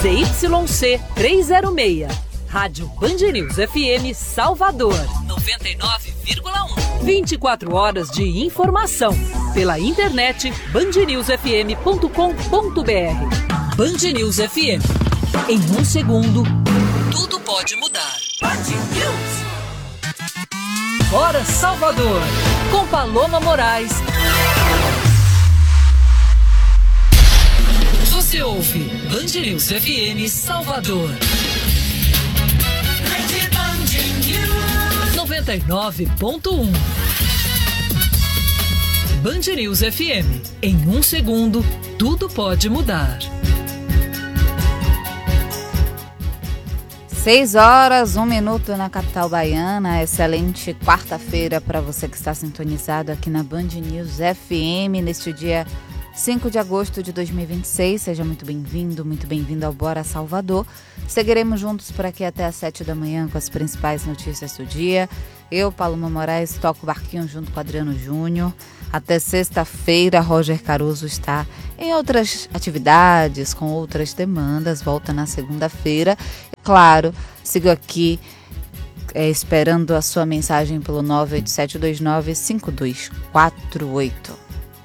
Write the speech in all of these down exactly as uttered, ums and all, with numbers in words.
Z Y C trezentos e seis. Rádio Band News F M Salvador, noventa e nove vírgula um. vinte e quatro horas de informação. Pela internet, band news f m ponto com ponto b r. Band News F M. Em um segundo, tudo pode mudar. Band News. Bora Salvador, com Paloma Moraes. Você ouve Band News F M Salvador. noventa e nove ponto um. Band News F M. Em um segundo, tudo pode mudar. Seis horas, um minuto na capital baiana. Excelente quarta-feira para você que está sintonizado aqui na Band News F M neste dia cinco de agosto de dois mil e vinte e seis. Seja muito bem-vindo, muito bem-vindo ao Bora Salvador. Seguiremos juntos por aqui até às sete da manhã com as principais notícias do dia. Eu, Paloma Moraes, toco o barquinho junto com Adriano Júnior. Até sexta-feira, Roger Caruso está em outras atividades, com outras demandas. Volta na segunda-feira. Claro, sigo aqui é, esperando a sua mensagem pelo nove oito sete dois nove cinco dois quatro oito.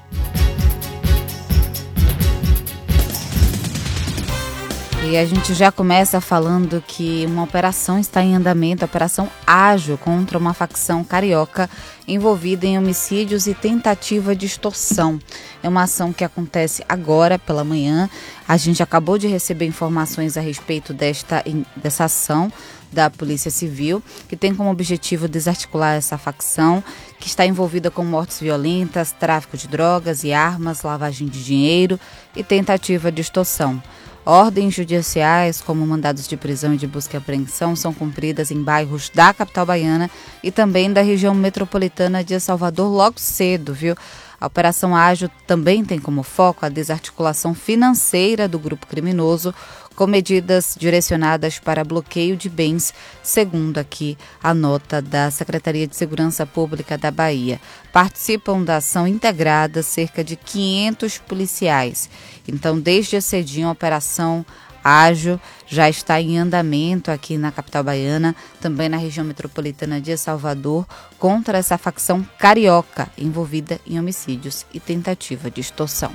E a gente já começa falando que uma operação está em andamento, a Operação Ágil, contra uma facção carioca envolvida em homicídios e tentativa de extorsão. É uma ação que acontece agora pela manhã. A gente acabou de receber informações a respeito desta, dessa ação da Polícia Civil, que tem como objetivo desarticular essa facção, que está envolvida com mortes violentas, tráfico de drogas e armas, lavagem de dinheiro e tentativa de extorsão. Ordens judiciais, como mandados de prisão e de busca e apreensão, são cumpridas em bairros da capital baiana e também da região metropolitana de Salvador logo cedo, viu? A Operação Ágil também tem como foco a desarticulação financeira do grupo criminoso, com medidas direcionadas para bloqueio de bens, segundo aqui a nota da Secretaria de Segurança Pública da Bahia. Participam da ação integrada cerca de quinhentos policiais. Então, desde cedinho, a Operação Ágil já está em andamento aqui na capital baiana, também na região metropolitana de Salvador, contra essa facção carioca envolvida em homicídios e tentativa de extorsão.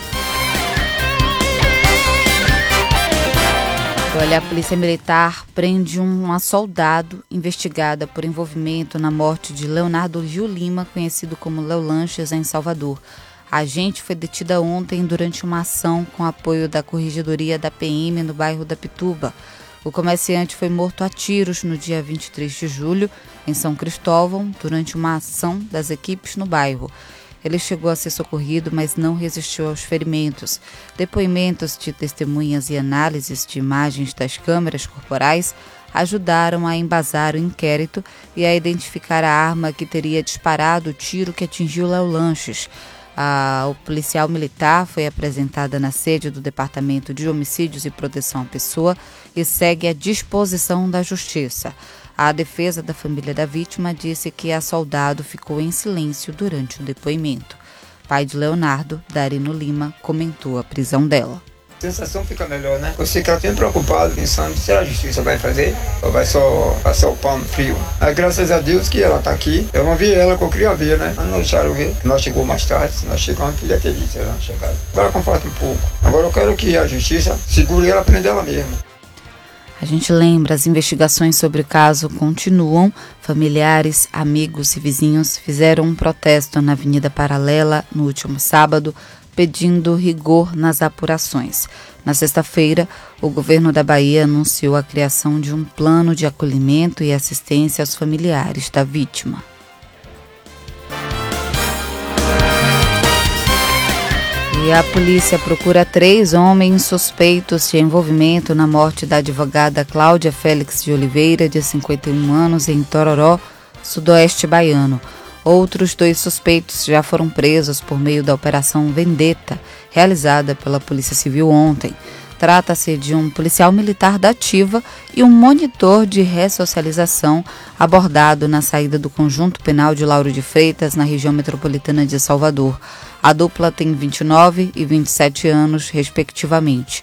Olha, a Polícia Militar prende uma soldado investigada por envolvimento na morte de Leonardo Gil Lima, conhecido como Léo Lanches, em Salvador. A agente foi detida ontem durante uma ação com apoio da Corregedoria da P M no bairro da Pituba. O comerciante foi morto a tiros no dia vinte e três de julho, em São Cristóvão, durante uma ação das equipes no bairro. Ele chegou a ser socorrido, mas não resistiu aos ferimentos. Depoimentos de testemunhas e análises de imagens das câmeras corporais ajudaram a embasar o inquérito e a identificar a arma que teria disparado o tiro que atingiu Léo Lanches. A, o policial militar foi apresentada na sede do Departamento de Homicídios e Proteção à Pessoa e segue à disposição da Justiça. A defesa da família da vítima disse que a soldado ficou em silêncio durante o depoimento. Pai de Leonardo, Darino Lima, comentou a prisão dela. A sensação fica melhor, né? Você fica sempre preocupado, pensando se a justiça vai fazer ou vai só passar o pano frio. Mas graças a Deus que ela está aqui. Eu não vi ela que eu queria ver, né? Mas não deixaram ver. Nós chegamos mais tarde, nós chegamos, filha acredita, ela não chegaram. Agora conforta um pouco. Agora eu quero que a justiça segure ela, prenda ela mesmo. A gente lembra, as investigações sobre o caso continuam. Familiares, amigos e vizinhos fizeram um protesto na Avenida Paralela no último sábado, pedindo rigor nas apurações. Na sexta-feira, o governo da Bahia anunciou a criação de um plano de acolhimento e assistência aos familiares da vítima. E a polícia procura três homens suspeitos de envolvimento na morte da advogada Cláudia Félix de Oliveira, de cinquenta e um anos, em Tororó, sudoeste baiano. Outros dois suspeitos já foram presos por meio da Operação Vendetta, realizada pela Polícia Civil ontem. Trata-se de um policial militar da ativa e um monitor de ressocialização abordado na saída do Conjunto Penal de Lauro de Freitas, na região metropolitana de Salvador. A dupla tem vinte e nove e vinte e sete anos, respectivamente.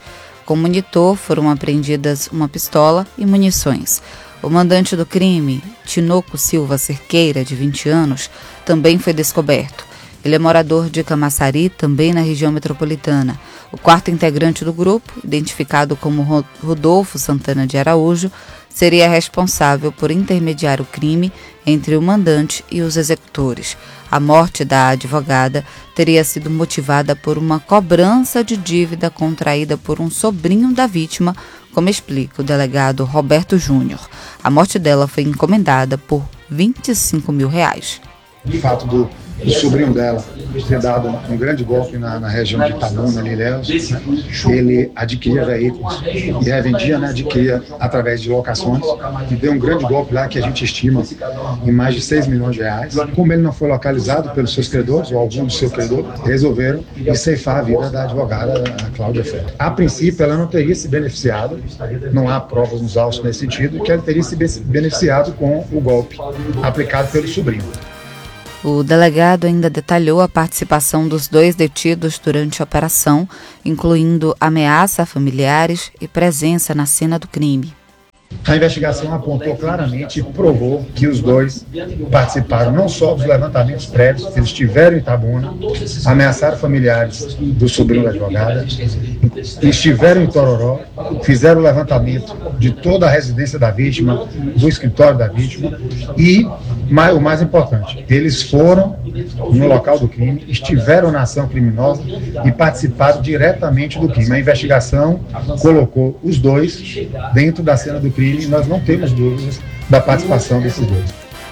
Com o monitor foram apreendidas uma pistola e munições. O mandante do crime, Tinoco Silva Cerqueira, de vinte anos, também foi descoberto. Ele é morador de Camaçari, também na região metropolitana. O quarto integrante do grupo, identificado como Rodolfo Santana de Araújo, seria responsável por intermediar o crime entre o mandante e os executores. A morte da advogada teria sido motivada por uma cobrança de dívida contraída por um sobrinho da vítima, como explica o delegado Roberto Júnior. A morte dela foi encomendada por vinte e cinco mil reais. O fato do, do sobrinho dela ter dado um grande golpe na, na região de Itabuna, ali, Ilhéus, ele adquiria veículos e revendia, né, adquiria através de locações, e deu um grande golpe lá que a gente estima em mais de seis milhões de reais. Como ele não foi localizado pelos seus credores, ou algum dos seus credores, resolveram ceifar a vida da advogada, a Cláudia Ferro. A princípio, ela não teria se beneficiado, não há provas nos autos nesse sentido, que ela teria se beneficiado com o golpe aplicado pelo sobrinho. O delegado ainda detalhou a participação dos dois detidos durante a operação, incluindo ameaça a familiares e presença na cena do crime. A investigação apontou claramente e provou que os dois participaram não só dos levantamentos prévios, eles estiveram em Itabuna, ameaçaram familiares do sobrinho da advogada, estiveram em Tororó, fizeram o levantamento de toda a residência da vítima, do escritório da vítima e, o mais importante, eles foram no local do crime, estiveram na ação criminosa e participaram diretamente do crime. A investigação colocou os dois dentro da cena do crime e nós não temos dúvidas da participação desses dois.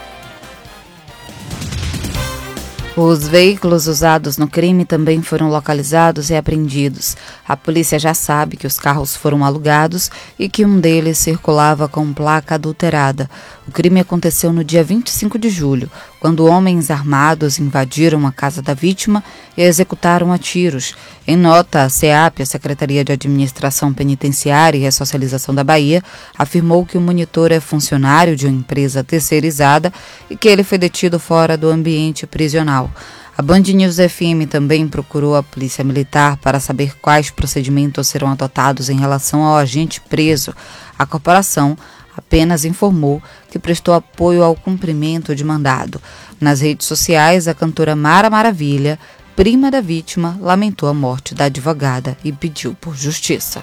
Os veículos usados no crime também foram localizados e apreendidos. A polícia já sabe que os carros foram alugados e que um deles circulava com placa adulterada. O crime aconteceu no dia vinte e cinco de julho, quando homens armados invadiram a casa da vítima e executaram a tiros. Em nota, a SEAP, a Secretaria de Administração Penitenciária e Ressocialização da Bahia, afirmou que o monitor é funcionário de uma empresa terceirizada e que ele foi detido fora do ambiente prisional. A Band News F M também procurou a Polícia Militar para saber quais procedimentos serão adotados em relação ao agente preso. A corporação apenas informou que prestou apoio ao cumprimento de mandado. Nas redes sociais, a cantora Mara Maravilha, prima da vítima, lamentou a morte da advogada e pediu por justiça.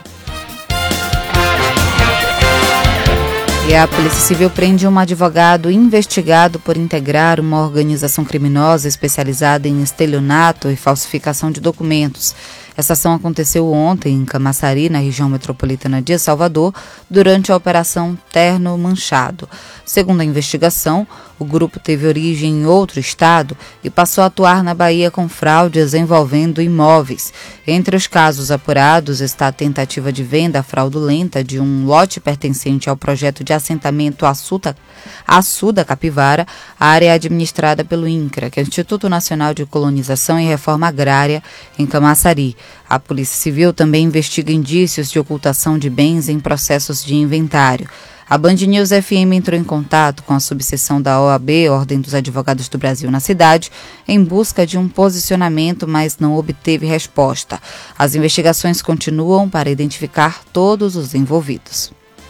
E a Polícia Civil prende um advogado investigado por integrar uma organização criminosa especializada em estelionato e falsificação de documentos. Essa ação aconteceu ontem em Camaçari, na região metropolitana de Salvador, durante a Operação Terno Manchado. Segundo a investigação, o grupo teve origem em outro estado e passou a atuar na Bahia com fraudes envolvendo imóveis. Entre os casos apurados está a tentativa de venda fraudulenta de um lote pertencente ao projeto de assentamento Assuda, Assuda Capivara, área administrada pelo INCRA, que é o Instituto Nacional de Colonização e Reforma Agrária, em Camaçari. A Polícia Civil também investiga indícios de ocultação de bens em processos de inventário. A Band News F M entrou em contato com a subseção da O A B, Ordem dos Advogados do Brasil, na cidade, em busca de um posicionamento, mas não obteve resposta. As investigações continuam para identificar todos os envolvidos.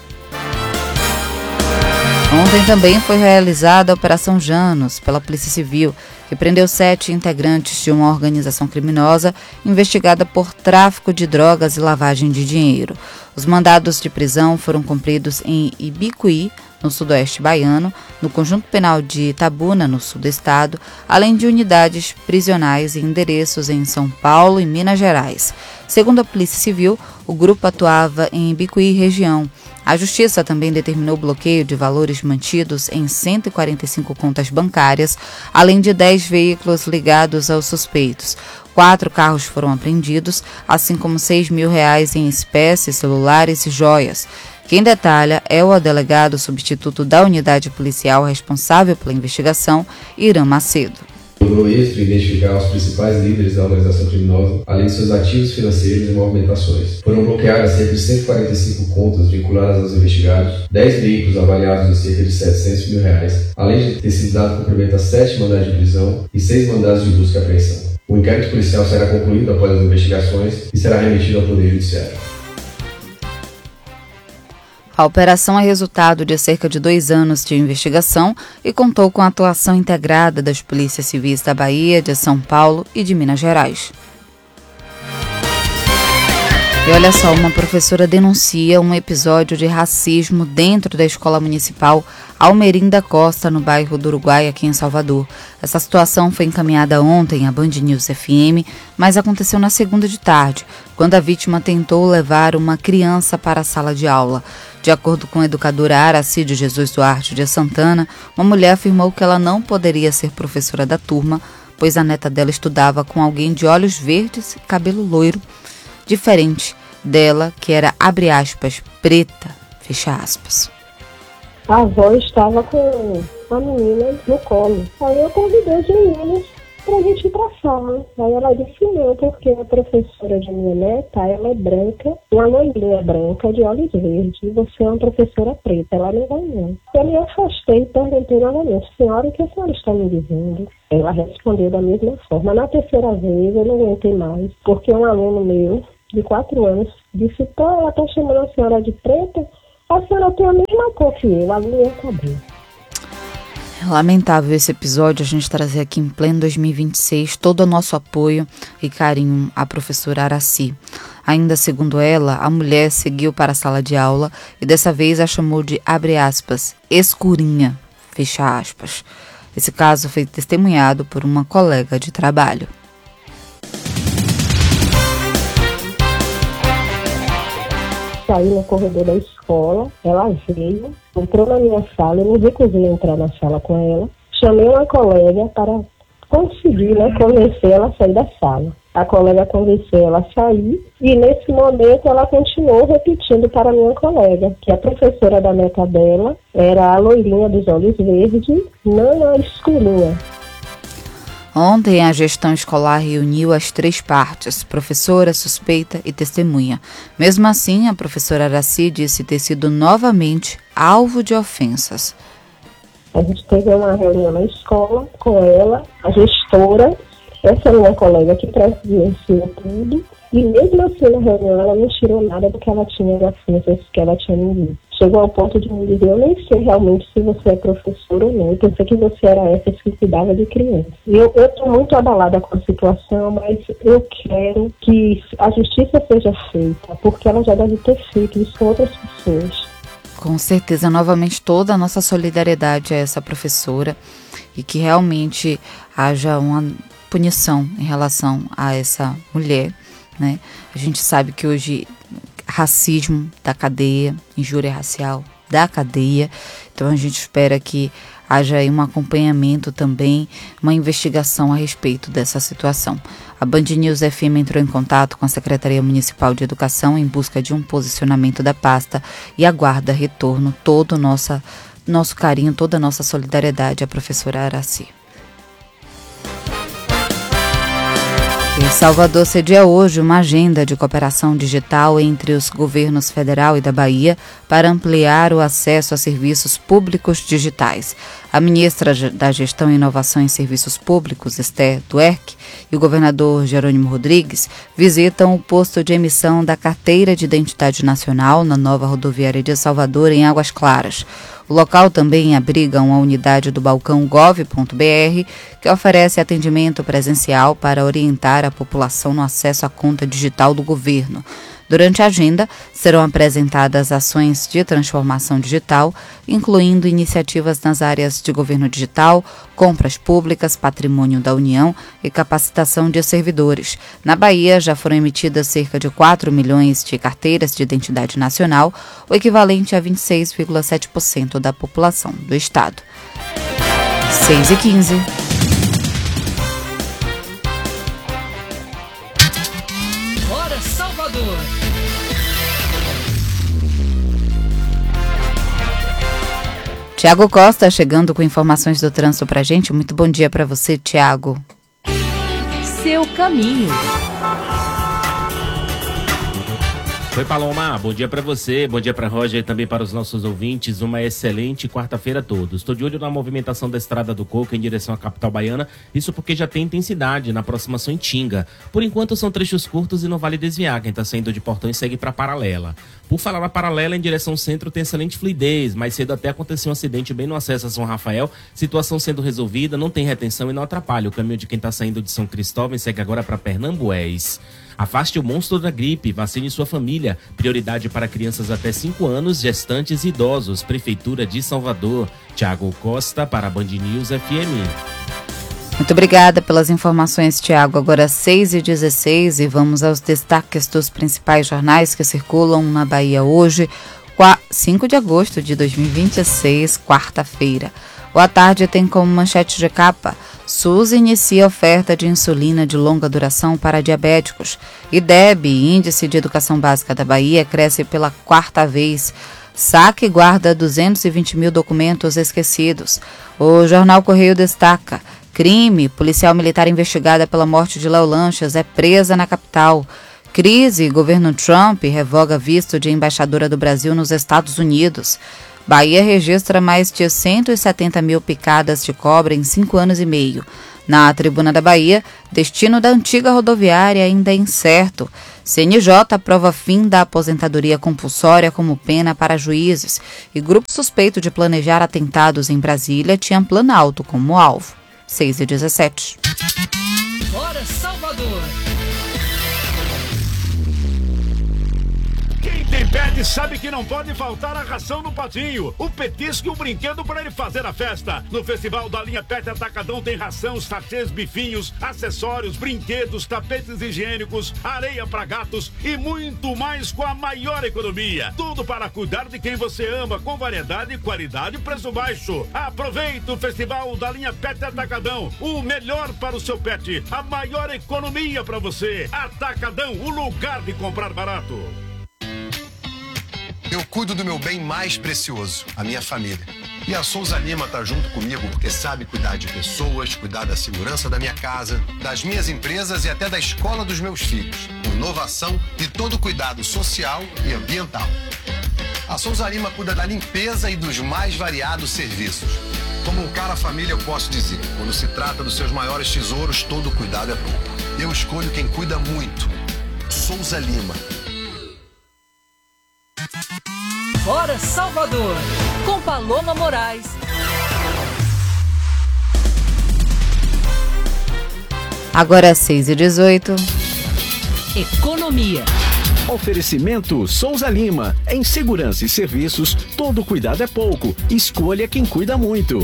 Ontem também foi realizada a Operação Janos pela Polícia Civil, que prendeu sete integrantes de uma organização criminosa investigada por tráfico de drogas e lavagem de dinheiro. Os mandados de prisão foram cumpridos em Ibicuí, no sudoeste baiano, no Conjunto Penal de Itabuna, no sul do estado, além de unidades prisionais e endereços em São Paulo e Minas Gerais. Segundo a Polícia Civil, o grupo atuava em Ibicuí região. A Justiça também determinou bloqueio de valores mantidos em cento e quarenta e cinco contas bancárias, além de dez veículos ligados aos suspeitos. Quatro carros foram apreendidos, assim como seis mil reais em espécies, celulares e joias. Quem detalha é o delegado substituto da unidade policial responsável pela investigação, Irã Macedo. Logrou êxito identificar os principais líderes da organização criminosa, além de seus ativos financeiros e movimentações. Foram bloqueadas cerca de cento e quarenta e cinco contas vinculadas aos investigados, dez veículos avaliados em cerca de setecentos mil reais, além de ter sido dado cumprimento a sete mandados de prisão e seis mandados de busca e apreensão. O inquérito policial será concluído após as investigações e será remetido ao Poder Judiciário. A operação é resultado de cerca de dois anos de investigação e contou com a atuação integrada das polícias civis da Bahia, de São Paulo e de Minas Gerais. E olha só, uma professora denuncia um episódio de racismo dentro da escola municipal Almerim da Costa, no bairro do Uruguai, aqui em Salvador. Essa situação foi encaminhada ontem à Band News F M, mas aconteceu na segunda de tarde, quando a vítima tentou levar uma criança para a sala de aula. De acordo com a educadora Aracy de Jesus Duarte de Santana, uma mulher afirmou que ela não poderia ser professora da turma, pois a neta dela estudava com alguém de olhos verdes e cabelo loiro, diferente dela, que era, abre aspas, preta, fecha aspas. A avó estava com a menina no colo. Aí eu convidei os meninos para a gente ir para a sala. Aí ela disse não, porque a professora de minha neta, ela é branca, uma loirinha branca de olhos verdes, e você é uma professora preta, ela não vai não. Eu me afastei e perguntei novamente, senhora, o que a senhora está me dizendo? Ela respondeu da mesma forma. Na terceira vez eu não aguentei mais, porque um aluno meu, de quatro anos, disse, pô, ela está chamando a senhora de preta? A senhora tem a mesma cor que eu, a minha cabelo. É lamentável esse episódio, a gente trazer aqui em pleno dois mil e vinte e seis todo o nosso apoio e carinho à professora Aracy. Ainda segundo ela, a mulher seguiu para a sala de aula e dessa vez a chamou de, abre aspas, escurinha, fecha aspas. Esse caso foi testemunhado por uma colega de trabalho. Saí no corredor da escola, ela veio, entrou na minha sala, eu me recusei a entrar na sala com ela. Chamei uma colega para conseguir, né, convencer ela a sair da sala. A colega convenceu ela a sair e nesse momento ela continuou repetindo para a minha colega, que a professora da neta dela era a loirinha dos olhos verdes, não a escurinha. Ontem, a gestão escolar reuniu as três partes, professora, suspeita e testemunha. Mesmo assim, a professora Aracy disse ter sido novamente alvo de ofensas. A gente teve uma reunião na escola com ela, a gestora, essa minha colega que presenciou tudo, e mesmo assim na reunião ela não tirou nada do que ela tinha das ofensas que ela tinha me dito. Chegou ao ponto de me dizer, eu nem sei realmente se você é professora ou não, eu pensei que você era essa que cuidava de criança. E eu estou muito abalada com a situação, mas eu quero que a justiça seja feita, porque ela já deve ter feito isso com outras pessoas. Com certeza, novamente toda a nossa solidariedade a essa professora e que realmente haja uma punição em relação a essa mulher, né? A gente sabe que hoje racismo da cadeia, injúria racial da cadeia, então a gente espera que haja aí um acompanhamento também, uma investigação a respeito dessa situação. A Band News F M entrou em contato com a Secretaria Municipal de Educação em busca de um posicionamento da pasta e aguarda retorno todo o nosso, nosso carinho, toda a nossa solidariedade à professora Aracy. E Salvador cedia hoje uma agenda de cooperação digital entre os governos federal e da Bahia para ampliar o acesso a serviços públicos digitais. A ministra da Gestão e Inovação em Serviços Públicos, Esther Duerck, e o governador Jerônimo Rodrigues visitam o posto de emissão da Carteira de Identidade Nacional na nova rodoviária de Salvador, em Águas Claras. O local também abriga uma unidade do balcão gov ponto b r, que oferece atendimento presencial para orientar a população no acesso à conta digital do governo. Durante a agenda, serão apresentadas ações de transformação digital, incluindo iniciativas nas áreas de governo digital, compras públicas, patrimônio da União e capacitação de servidores. Na Bahia, já foram emitidas cerca de quatro milhões de carteiras de identidade nacional, o equivalente a vinte e seis vírgula sete por cento da população do estado. seis e quinze. Hora Salvador. Tiago Costa chegando com informações do trânsito pra gente. Muito bom dia para você, Tiago. Seu caminho. Oi, Paloma, bom dia para você, bom dia para Roger e também para os nossos ouvintes. Uma excelente quarta-feira a todos. Estou de olho na movimentação da Estrada do Coco em direção à capital baiana, isso porque já tem intensidade na aproximação em Tinga. Por enquanto são trechos curtos e não vale desviar, quem está saindo de Portão e segue para Paralela. Por falar na Paralela, em direção ao centro tem excelente fluidez, mais cedo até aconteceu um acidente bem no acesso a São Rafael, situação sendo resolvida, não tem retenção e não atrapalha. O caminho de quem está saindo de São Cristóvão segue agora para Pernambués. Afaste o monstro da gripe, vacine sua família. Prioridade para crianças até cinco anos, gestantes e idosos. Prefeitura de Salvador. Tiago Costa para a Band News F M. Muito obrigada pelas informações, Tiago. Agora seis e dezesseis e vamos aos destaques dos principais jornais que circulam na Bahia hoje, cinco de agosto de dois mil e vinte e seis, quarta-feira. O À Tarde tem como manchete de capa: SUS inicia oferta de insulina de longa duração para diabéticos. IDEB, Índice de Educação Básica da Bahia, cresce pela quarta vez. Saque guarda duzentos e vinte mil documentos esquecidos. O jornal Correio destaca: crime, policial militar investigada pela morte de Léo Lanchas é presa na capital. Crise, governo Trump revoga visto de embaixadora do Brasil nos Estados Unidos. Bahia registra mais de cento e setenta mil picadas de cobra em cinco anos e meio. Na Tribuna da Bahia, destino da antiga rodoviária ainda é incerto. C N J aprova fim da aposentadoria compulsória como pena para juízes. E grupo suspeito de planejar atentados em Brasília tinha Planalto como alvo. seis e dezessete. Bora, Salvador! Quem pede sabe que não pode faltar a ração no patinho, o petisco e o brinquedo para ele fazer a festa. No Festival da Linha Pet Atacadão tem ração, sachês, bifinhos, acessórios, brinquedos, tapetes higiênicos, areia para gatos e muito mais com a maior economia. Tudo para cuidar de quem você ama, com variedade, qualidade e preço baixo. Aproveite o Festival da Linha Pet Atacadão, o melhor para o seu pet, a maior economia para você. Atacadão, o lugar de comprar barato. Eu cuido do meu bem mais precioso, a minha família. E a Souza Lima tá junto comigo porque sabe cuidar de pessoas, cuidar da segurança da minha casa, das minhas empresas e até da escola dos meus filhos. Inovação e todo cuidado social e ambiental. A Souza Lima cuida da limpeza e dos mais variados serviços. Como um cara família, eu posso dizer, quando se trata dos seus maiores tesouros, todo cuidado é bom. Eu escolho quem cuida muito. Souza Lima. Bora, Salvador, com Paloma Moraes. Agora é seis e dezoito. Economia. Oferecimento Souza Lima. Em segurança e serviços, todo cuidado é pouco. Escolha quem cuida muito.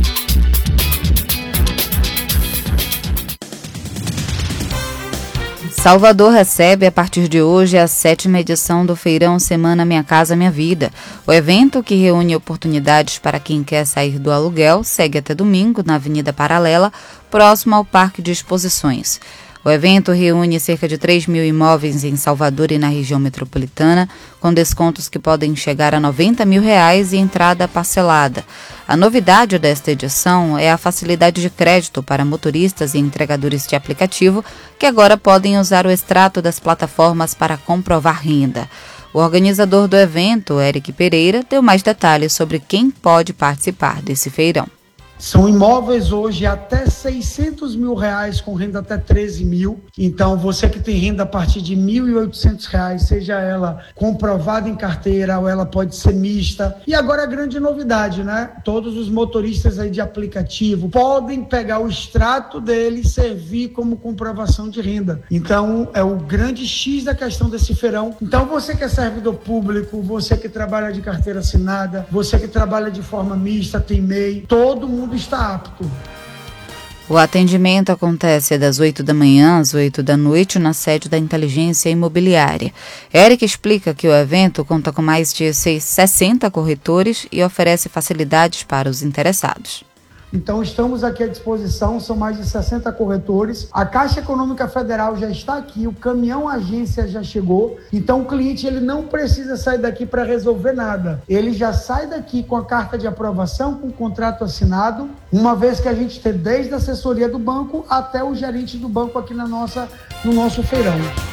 Salvador recebe a partir de hoje a sétima edição do Feirão Semana Minha Casa Minha Vida. O evento, que reúne oportunidades para quem quer sair do aluguel, segue até domingo na Avenida Paralela, próximo ao Parque de Exposições. O evento reúne cerca de três mil imóveis em Salvador e na região metropolitana, com descontos que podem chegar a noventa mil reais e entrada parcelada. A novidade desta edição é a facilidade de crédito para motoristas e entregadores de aplicativo, que agora podem usar o extrato das plataformas para comprovar renda. O organizador do evento, Eric Pereira, deu mais detalhes sobre quem pode participar desse feirão. São imóveis hoje até seiscentos mil reais, com renda até treze mil. Então, você que tem renda a partir de mil e oitocentos reais, seja ela comprovada em carteira ou ela pode ser mista. E agora a grande novidade, né? Todos os motoristas aí de aplicativo podem pegar o extrato dele e servir como comprovação de renda. Então, é o grande X da questão desse feirão. Então, você que é servidor público, você que trabalha de carteira assinada, você que trabalha de forma mista, tem M E I, todo mundo está apto. O atendimento acontece das oito da manhã às oito da noite na sede da Inteligência Imobiliária. Eric explica que o evento conta com mais de sessenta corretores e oferece facilidades para os interessados. Então estamos aqui à disposição, são mais de sessenta corretores. A Caixa Econômica Federal já está aqui, o caminhão agência já chegou. Então o cliente ele não precisa sair daqui para resolver nada. Ele já sai daqui com a carta de aprovação, com o contrato assinado, uma vez que a gente tem desde a assessoria do banco até o gerente do banco aqui na nossa, no nosso feirão.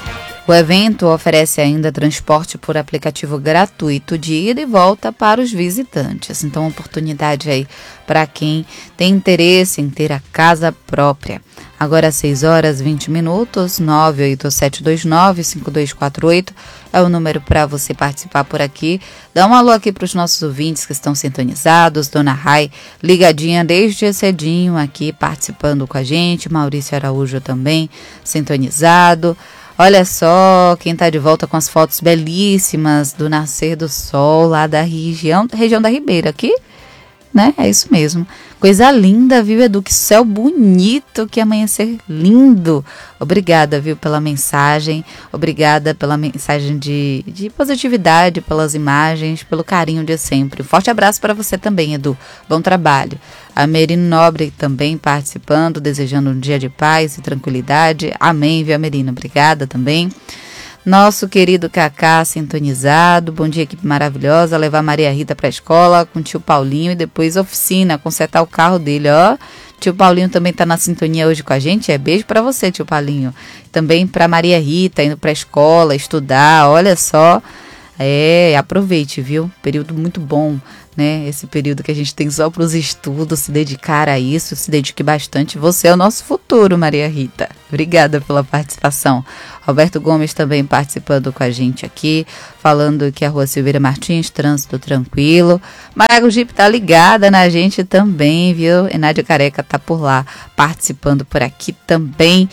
O evento oferece ainda transporte por aplicativo gratuito de ida e volta para os visitantes. Então, oportunidade aí para quem tem interesse em ter a casa própria. Agora, às seis horas e vinte minutos, nove oito sete dois nove cinco dois quatro oito é o número para você participar por aqui. Dá um alô aqui para os nossos ouvintes que estão sintonizados. Dona Rai, ligadinha desde cedinho aqui, participando com a gente. Maurício Araújo também, sintonizado. Olha só quem está de volta com as fotos belíssimas do nascer do sol lá da região, região da Ribeira aqui, né? É isso mesmo. Coisa linda, viu, Edu? Que céu bonito, que amanhecer lindo. Obrigada, viu, pela mensagem. Obrigada pela mensagem de, de positividade, pelas imagens, pelo carinho de sempre. Um forte abraço para você também, Edu. Bom trabalho. A Merino Nobre também participando, desejando um dia de paz e tranquilidade. Amém, viu, Merino? Obrigada também. Nosso querido Cacá sintonizado, bom dia, equipe maravilhosa, levar Maria Rita para a escola com o tio Paulinho e depois oficina, consertar o carro dele, ó. Tio Paulinho também está na sintonia hoje com a gente, é beijo para você, tio Paulinho. Também para Maria Rita, indo para a escola, estudar, olha só, é, aproveite, viu, período muito bom, né, esse período que a gente tem só para os estudos, se dedicar a isso, se dedique bastante, você é o nosso futuro, Maria Rita. Obrigada pela participação. Roberto Gomes também participando com a gente aqui, falando que a Rua Silveira Martins, trânsito tranquilo. Marago Jeep tá ligada na gente também, viu? E Nádia Careca tá por lá, participando por aqui também.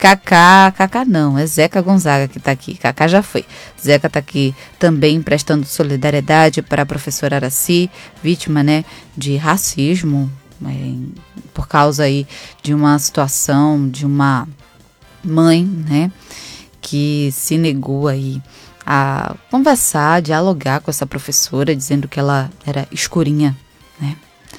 Cacá, Cacá não, é Zeca Gonzaga que está aqui, Cacá já foi. Zeca está aqui também prestando solidariedade para a professora Araci, vítima, né, de racismo, é, por causa aí de uma situação de uma mãe, né, que se negou aí a conversar, dialogar com essa professora, dizendo que ela era escurinha, né.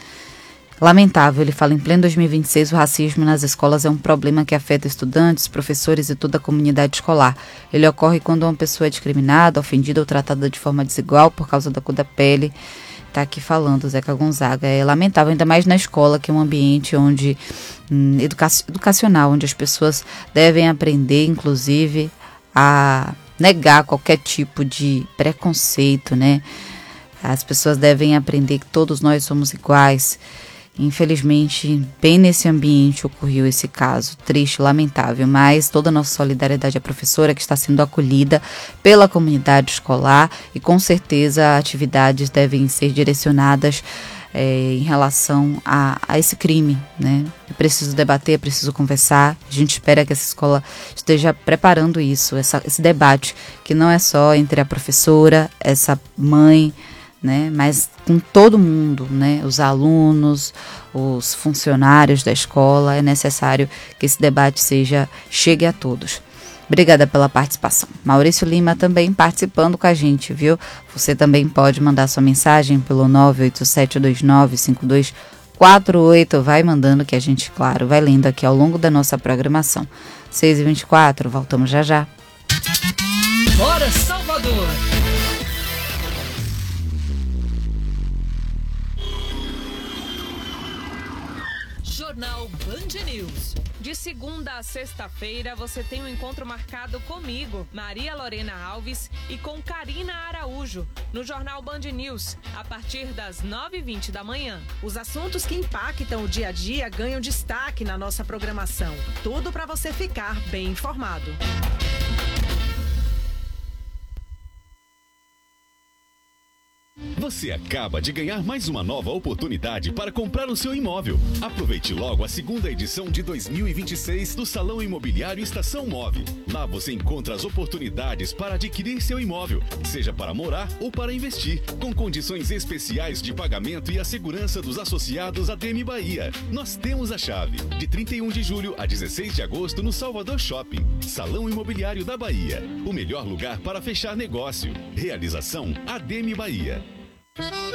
Lamentável, ele fala, em pleno dois mil e vinte e seis o racismo nas escolas é um problema que afeta estudantes, professores e toda a comunidade escolar. Ele ocorre quando uma pessoa é discriminada, ofendida ou tratada de forma desigual por causa da cor da pele. Está aqui falando, Zeca Gonzaga. É lamentável, ainda mais na escola, que é um ambiente onde hum, educa- educacional, onde as pessoas devem aprender, inclusive, a negar qualquer tipo de preconceito, né? As pessoas devem aprender que todos nós somos iguais. Infelizmente, bem nesse ambiente ocorreu esse caso, triste, lamentável, mas toda a nossa solidariedade à professora que está sendo acolhida pela comunidade escolar e com certeza atividades devem ser direcionadas é, em relação a, a esse crime, né? É preciso debater, é preciso conversar, a gente espera que essa escola esteja preparando isso, essa, esse debate, que não é só entre a professora, essa mãe, né, mas com todo mundo, né, os alunos, os funcionários da escola, é necessário que esse debate seja, chegue a todos. Obrigada pela participação. Maurício Lima também participando com a gente, viu? Você também pode mandar sua mensagem pelo nove oito sete dois nove cinco dois quatro oito, vai mandando que a gente, claro, vai lendo aqui ao longo da nossa programação. seis e vinte e quatro, voltamos já já. Bora, Salvador! Jornal Band News. De segunda a sexta-feira, você tem um encontro marcado comigo, Maria Lorena Alves, e com Karina Araújo, no Jornal Band News, a partir das nove e vinte da manhã. Os assuntos que impactam o dia a dia ganham destaque na nossa programação. Tudo para você ficar bem informado. Você acaba de ganhar mais uma nova oportunidade para comprar o seu imóvel. Aproveite logo a segunda edição de dois mil e vinte e seis do Salão Imobiliário Estação Move. Lá você encontra as oportunidades para adquirir seu imóvel, seja para morar ou para investir, com condições especiais de pagamento e a segurança dos associados à D M Bahia. Nós temos a chave. De trinta e um de julho a dezesseis de agosto no Salvador Shopping. Salão Imobiliário da Bahia. O melhor lugar para fechar negócio. Realização A D M Bahia.